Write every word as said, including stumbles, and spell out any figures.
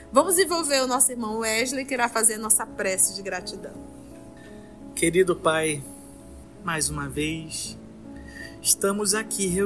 Vamos envolver o nosso irmão Wesley, que irá fazer nossa prece de gratidão. Querido Pai, mais uma vez, estamos aqui reunidos